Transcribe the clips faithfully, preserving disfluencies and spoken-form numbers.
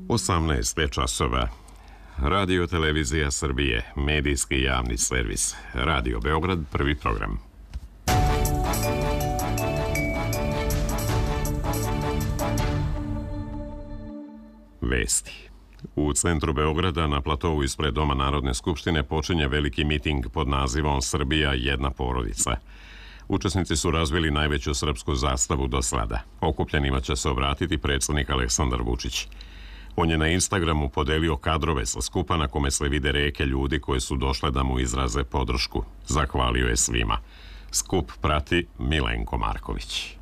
osamnaest časova. Radio Televizija Srbije, medijski javni servis. Radio Beograd, prvi program. Vesti. U centru Beograda na platovu ispred Doma Narodne skupštine počinje veliki miting pod nazivom Srbija jedna porodica. Učesnici su razvili najveću srpsku zastavu do sada. Okupljenima će se obratiti predsjednik Aleksandar Vučić. On je na Instagramu podelio kadrove sa skupa na kome se vide reke ljudi koji su došle da mu izraze podršku. Zahvalio je svima. Skup prati Milenko Marković.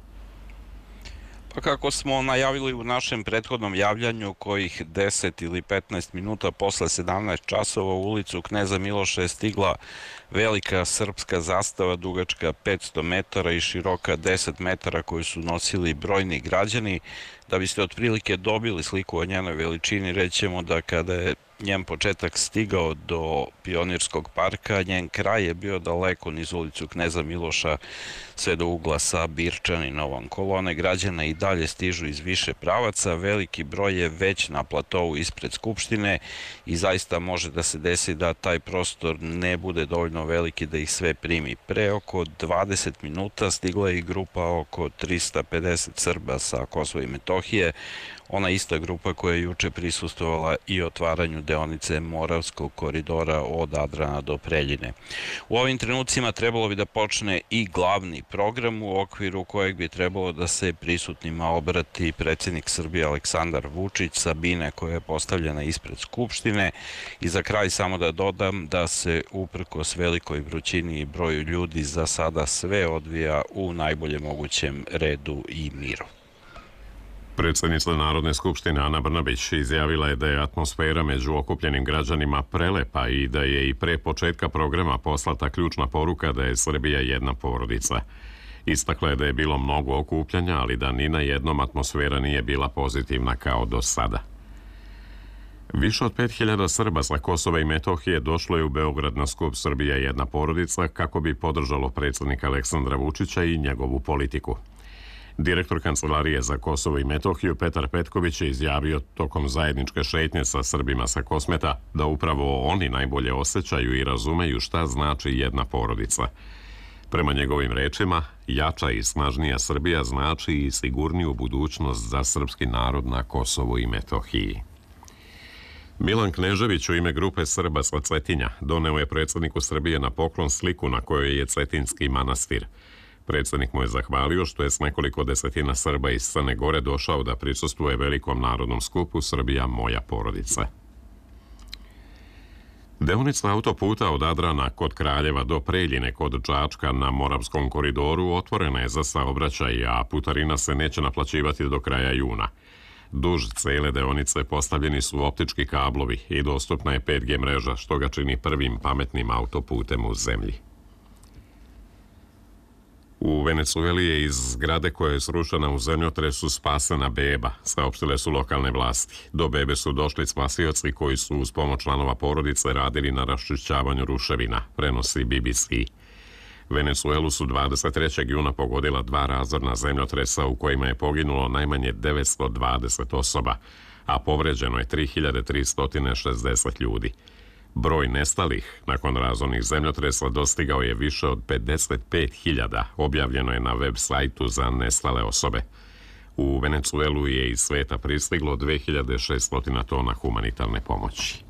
Pa kako smo najavili u našem prethodnom javljanju, kojih deset ili petnaest minuta posle sedamnaest časova u ulicu Kneza Miloša je stigla velika srpska zastava dugačka petsto metara i široka deset metara koju su nosili brojni građani. Da biste otprilike dobili sliku o njenoj veličini, rećemo da kada je njen početak stigao do Pionirskog parka, njen kraj je bio daleko niz ulicu Kneza Miloša sve do ugla sa Birčaninovom. Kolone građana i dalje stižu iz više pravaca, veliki broj je već na platovu ispred Skupštine i zaista može da se desi da taj prostor ne bude dovoljno veliki da ih sve primi. Pre oko dvadeset minuta stigla je i grupa oko trista pedeset Srba sa Kosova i Metohije, ona ista grupa koja je juče prisustvovala i otvaranju deonice Moravskog koridora od Adrana do Preljine. U ovim trenucima trebalo bi da počne i glavni program u okviru kojeg bi trebalo da se prisutnima obrati predsjednik Srbije Aleksandar Vučić sa bine koja je postavljena ispred Skupštine. I za kraj samo da dodam da se uprkos velikoj vrućini i broju ljudi za sada sve odvija u najbolje mogućem redu i miru. Predsjednica Narodne skupštine Ana Brnabić izjavila je da je atmosfera među okupljenim građanima prelepa i da je i pre početka programa poslata ključna poruka da je Srbija jedna porodica. Istakla je da je bilo mnogo okupljanja, ali da ni na jednom atmosfera nije bila pozitivna kao do sada. Više od pet hiljada Srba sa Kosova i Metohije došlo je u Beograd na skup Srbija jedna porodica kako bi podržalo predsjednika Aleksandra Vučića i njegovu politiku. Direktor Kancelarije za Kosovo i Metohiju Petar Petković je izjavio tokom zajedničke šetnje sa Srbima sa Kosmeta da upravo oni najbolje osjećaju i razumeju šta znači jedna porodica. Prema njegovim rečima, jača i snažnija Srbija znači i sigurniju budućnost za srpski narod na Kosovu i Metohiji. Milan Knežević u ime grupe Srba sa Cetinja doneo je predsjedniku Srbije na poklon sliku na kojoj je Cetinski manastir. Predsjednik mu je zahvalio što je s nekoliko desetina Srba iz Crne Gore došao da prisustvuje velikom narodnom skupu Srbija moja porodica. Deonica autoputa od Adrana kod Kraljeva do Preljine kod Čačka na Moravskom koridoru otvorena je za saobraćaj, a putarina se neće naplaćivati do kraja juna. Duž cele deonice postavljeni su optički kablovi i dostupna je pet G mreža, što ga čini prvim pametnim autoputem u zemlji. U Venecueli je iz zgrade koja je srušena u zemljotresu spasena beba, saopštile su lokalne vlasti. Do bebe su došli spasioci koji su uz pomoć članova porodice radili na raščišćavanju ruševina, prenosi B B C. Venecuelu su dvadeset trećeg juna pogodila dva razorna zemljotresa u kojima je poginulo najmanje devetsto dvadeset osoba, a povređeno je tri hiljade tristo šezdeset ljudi. Broj nestalih nakon razornih zemljotresa dostigao je više od pedeset pet hiljada, objavljeno je na web sajtu za nestale osobe. U Venecuelu je iz sveta pristiglo dve hiljade šesto tona humanitarne pomoći.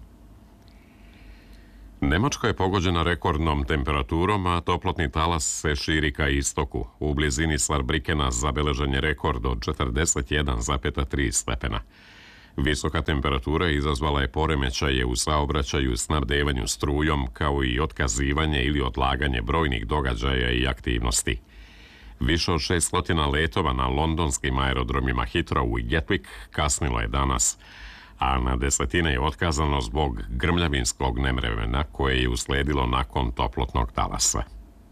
Nemačka je pogođena rekordnom temperaturom, a toplotni talas se širi ka istoku. U blizini Sarbrikena zabeležen je rekord od četrdeset jedan zarez tri stepena. Visoka temperatura izazvala je poremećaje u saobraćaju, snabdevanju strujom, kao i otkazivanje ili odlaganje brojnih događaja i aktivnosti. Više od šeststo letova na londonskim aerodromima Heathrow i Gatwick kasnilo je danas, a na desetine je otkazano zbog grmljavinskog nevremena koje je usledilo nakon toplotnog talasa.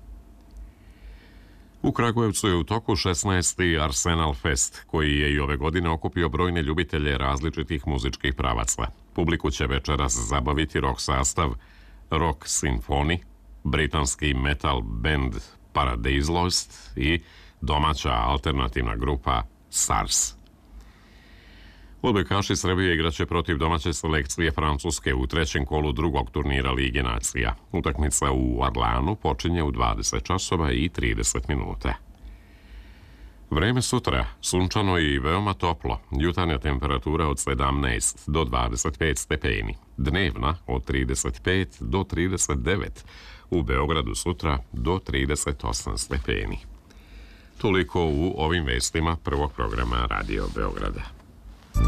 U Kragujevcu je u toku šesnaesti Arsenal Fest, koji je i ove godine okupio brojne ljubitelje različitih muzičkih pravaca. Publiku će večeras zabaviti rock sastav Rock Symphony, britanski metal band Paradise Lost i domaća alternativna grupa S A R S. Odbojkaši Srbije igraće protiv domaće selekcije Francuske u trećem kolu drugog turnira Lige nacija. Utakmica u Arlanu počinje u dvadeset časova i trideset minuta. Vreme sutra, sunčano i veoma toplo, jutarnja temperatura od sedamnaest do dvadeset pet stepeni, dnevna od trideset pet do trideset devet, u Beogradu sutra do trideset osam stepeni. Toliko u ovim vestima prvog programa Radio Beograda.